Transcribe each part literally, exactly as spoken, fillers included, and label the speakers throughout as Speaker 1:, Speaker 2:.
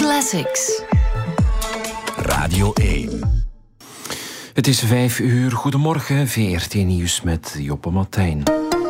Speaker 1: Classics.
Speaker 2: Radio één.
Speaker 3: Het is vijf uur. Goedemorgen, V R T Nieuws met Joppe Martijn.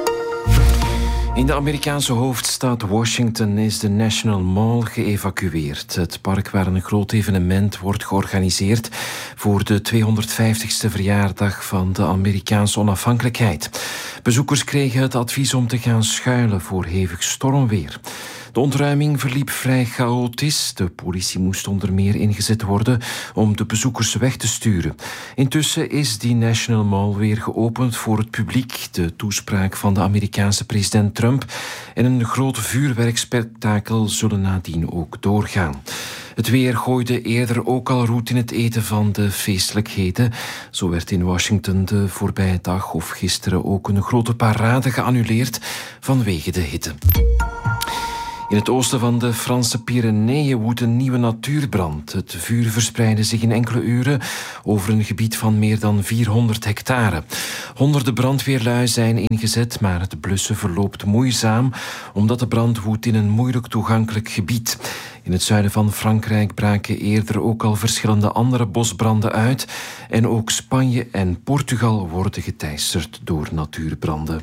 Speaker 3: In de Amerikaanse hoofdstad Washington is de National Mall geëvacueerd. Het park waar een groot evenement wordt georganiseerd voor de tweehonderdvijftigste verjaardag van de Amerikaanse onafhankelijkheid. Bezoekers kregen het advies om te gaan schuilen voor hevig stormweer. De ontruiming verliep vrij chaotisch. De politie moest onder meer ingezet worden om de bezoekers weg te sturen. Intussen is die National Mall weer geopend voor het publiek. De toespraak van de Amerikaanse president Trump en een groot vuurwerkspektakel zullen nadien ook doorgaan. Het weer gooide eerder ook al roet in het eten van de feestelijkheden. Zo werd in Washington de voorbije dag of gisteren ook een grote parade geannuleerd vanwege de hitte. In het oosten van de Franse Pyreneeën woedt een nieuwe natuurbrand. Het vuur verspreidde zich in enkele uren over een gebied van meer dan vierhonderd hectare. Honderden brandweerlui zijn ingezet, maar het blussen verloopt moeizaam, omdat de brand woedt in een moeilijk toegankelijk gebied. In het zuiden van Frankrijk braken eerder ook al verschillende andere bosbranden uit. En ook Spanje en Portugal worden geteisterd door natuurbranden.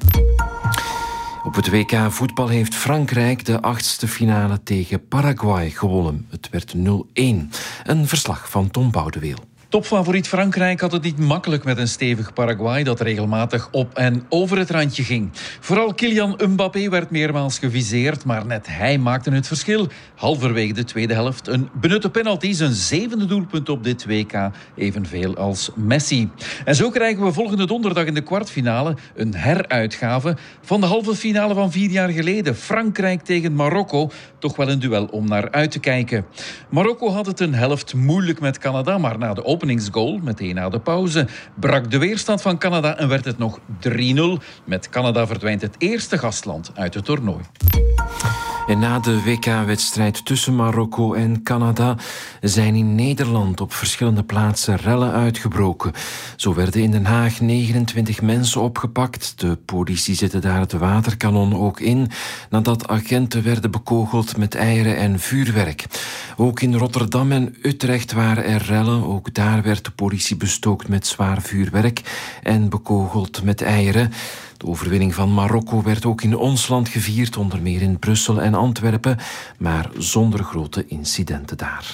Speaker 3: Op het W K voetbal heeft Frankrijk de achtste finale tegen Paraguay gewonnen. Het werd nul-een. Een verslag van Tom Boudeweel.
Speaker 4: Topfavoriet Frankrijk had het niet makkelijk met een stevig Paraguay dat regelmatig op en over het randje ging. Vooral Kylian Mbappé werd meermaals geviseerd, maar net hij maakte het verschil. Halverwege de tweede helft een benutte penalty, zijn zevende doelpunt op dit W K, evenveel als Messi. En zo krijgen we volgende donderdag in de kwartfinale een heruitgave van de halve finale van vier jaar geleden. Frankrijk tegen Marokko, toch wel een duel om naar uit te kijken. Marokko had het een helft moeilijk met Canada, maar na de openingsgoal, meteen na de pauze, brak de weerstand van Canada en werd het nog drie-nul. Met Canada verdwijnt het eerste gastland uit het toernooi.
Speaker 3: En na de W K-wedstrijd tussen Marokko en Canada zijn in Nederland op verschillende plaatsen rellen uitgebroken. Zo werden in Den Haag negenentwintig mensen opgepakt. De politie zette daar het waterkanon ook in, nadat agenten werden bekogeld met eieren en vuurwerk. Ook in Rotterdam en Utrecht waren er rellen. Ook daar werd de politie bestookt met zwaar vuurwerk en bekogeld met eieren. De overwinning van Marokko werd ook in ons land gevierd, onder meer in Brussel en Antwerpen, maar zonder grote incidenten daar.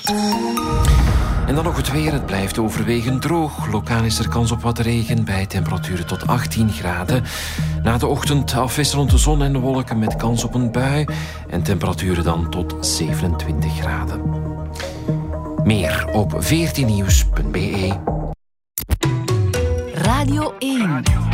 Speaker 3: En dan nog het weer. Het blijft overwegend droog. Lokaal is er kans op wat regen bij temperaturen tot achttien graden. Na de ochtend afwisselend de zon en de wolken met kans op een bui en temperaturen dan tot zevenentwintig graden. Meer op veertien nieuws punt b e.
Speaker 1: Radio één.